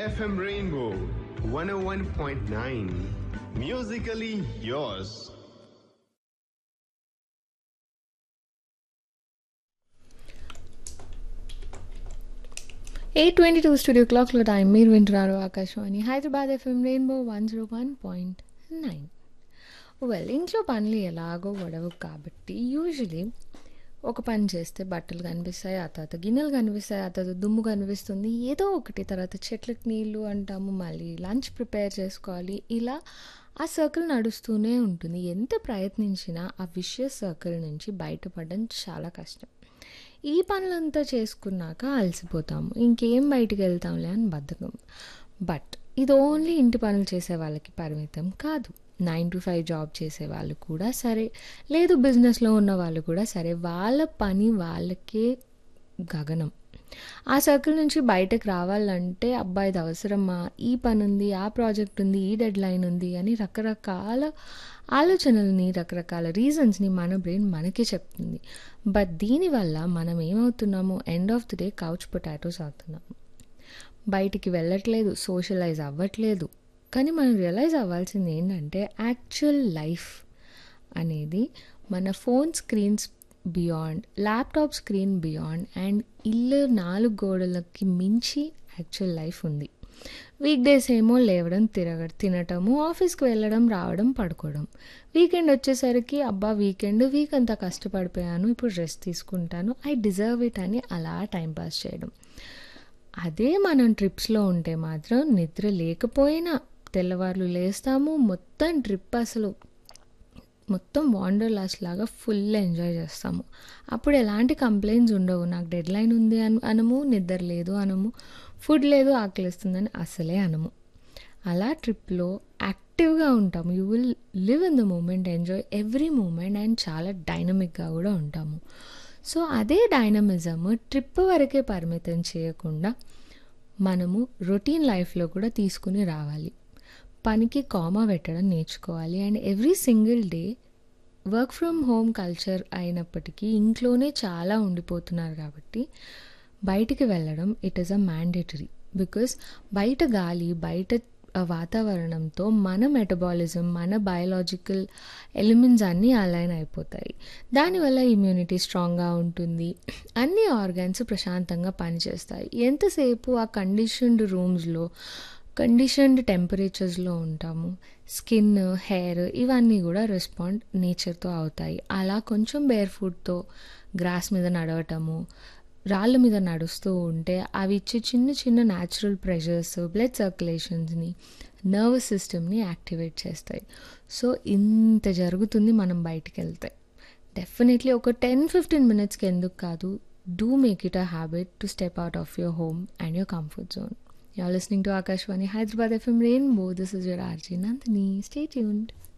FM Rainbow 101.9. Musically yours. 8:22 studio క్లాక్లో time మీరు వింటున్నారు Akashvani Hyderabad FM rainbow 101.9. Well, ఇంట్లో పనులు ఎలాగో గొడవ కాబట్టి యూజువలీ ఒక పని చేస్తే బట్టలు కనిపిస్తాయి, ఆ తర్వాత గిన్నెలు కనిపిస్తాయి, ఆ తర్వాత దుమ్ము కనిపిస్తుంది, ఏదో ఒకటి, తర్వాత చెట్లకు నీళ్ళు అంటాము, మళ్ళీ లంచ్ ప్రిపేర్ చేసుకోవాలి. ఇలా ఆ సర్కిల్ నడుస్తూనే ఉంటుంది. ఎంత ప్రయత్నించినా ఆ విషియస్ సర్కిల్ నుంచి బయటపడడం చాలా కష్టం. ఈ పనులంతా చేసుకున్నాక అలసిపోతాము, ఇంకేం బయటికి వెళ్తాంలే అని బద్ధకం. బట్ ఇది ఓన్లీ ఇంటి పనులు చేసే వాళ్ళకి పరిమితం కాదు. 9 to 5 జాబ్ చేసే వాళ్ళు కూడా సరే, లేదు బిజినెస్లో ఉన్న వాళ్ళు కూడా సరే, వాళ్ళ పని వాళ్ళకే గగనం. ఆ సర్కిల్ నుంచి బయటకు రావాలంటే అబ్బా ఇది అవసరమా, ఈ పని ఉంది, ఆ ప్రాజెక్ట్ ఉంది, ఈ డెడ్ లైన్ ఉంది అని రకరకాల ఆలోచనల్ని, రకరకాల రీజన్స్ని మన బ్రెయిన్ మనకే చెప్తుంది. బట్ దీనివల్ల మనం ఏమవుతున్నాము, end of the day couch potatoes అవుతున్నాము. బయటికి వెళ్ళట్లేదు, సోషలైజ్ అవ్వట్లేదు. కానీ మనం రియలైజ్ అవ్వాల్సింది ఏంటంటే యాక్చువల్ లైఫ్ అనేది మన phone screens beyond, laptop screen beyond and ఇల్లు 4 గోడలకి మించి యాక్చువల్ లైఫ్ ఉంది. వీక్ డేస్ ఏమో లేవడం, తినటము, ఆఫీస్కి వెళ్ళడం, రావడం, పడుకోవడం. వీకెండ్ వచ్చేసరికి అబ్బా వీక్ అంతా కష్టపడిపోయాను, ఇప్పుడు రెస్ట్ తీసుకుంటాను, ఐ డిజర్వ్ ఇట్ అని అలా టైంపాస్ చేయడం. అదే మనం ట్రిప్స్లో ఉంటే మాత్రం నిద్ర లేకపోయినా తెల్లవార్లు లేస్తాము, మొత్తం ట్రిప్ అసలు మొత్తం వాండర్లాస్ట్ లాగా ఫుల్ ఎంజాయ్ చేస్తాము. అప్పుడు ఎలాంటి కంప్లైంట్స్ ఉండవు. నాకు డెడ్ లైన్ ఉంది అనము, నిద్ర లేదు అనము, ఫుడ్ లేదు ఆకలిస్తుందని అసలే అనము. అలా ట్రిప్లో యాక్టివ్గా ఉంటాము. You will live in the moment, enjoy every moment and చాలా డైనమిక్గా కూడా ఉంటాము. సో అదే డైనమిజం ట్రిప్ వరకే పరిమితం చేయకుండా మనము రొటీన్ లైఫ్లో కూడా తీసుకుని రావాలి. పనికి కామా పెట్టడం నేర్చుకోవాలి. And every single day work from home culture అయినప్పటికీ ఇంట్లోనే చాలా ఉండిపోతున్నారు కాబట్టి బయటికి వెళ్ళడం it is a mandatory. Because బయట గాలి, బయట వాతావరణంతో మన మెటబాలిజం, మన బయోలాజికల్ ఎలిమెంట్స్ అన్నీ అలైన్ అయిపోతాయి. దానివల్ల ఇమ్యూనిటీ స్ట్రాంగ్గా ఉంటుంది, అన్ని ఆర్గాన్స్ ప్రశాంతంగా పనిచేస్తాయి. ఎంతసేపు ఆ కండిషన్డ్ రూమ్స్లో, కండిషన్డ్ టెంపరేచర్స్లో ఉంటాము, స్కిన్, హెయిర్ ఇవన్నీ కూడా రెస్పాండ్ నేచర్తో అవుతాయి. అలా కొంచెం బేర్ ఫుట్తో గ్రాస్ మీద నడవటము, రాళ్ళ మీద నడుస్తూ ఉంటే అవి ఇచ్చే చిన్న చిన్న న్యాచురల్ ప్రెషర్స్ బ్లడ్ సర్క్యులేషన్స్ని, నర్వస్ సిస్టమ్ని యాక్టివేట్ చేస్తాయి. సో ఇంత జరుగుతుంది మనం బయటికి వెళ్తే. డెఫినెట్లీ ఒక 10-15 మినిట్స్కి ఎందుకు కాదు, do make it a habit to step out of your home and your comfort zone. You're listening to Akashwani Hyderabad FM Rainbow. This is your RJ Nandini. Stay tuned.